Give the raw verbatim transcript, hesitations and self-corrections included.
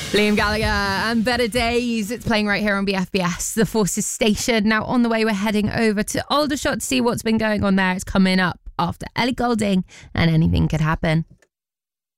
Liam Gallagher and Better Days. It's playing right here on B F B S, the Forces station. Now on the way, we're heading over to Aldershot to see what's been going on there. It's coming up after Ellie Goulding and Anything Could Happen.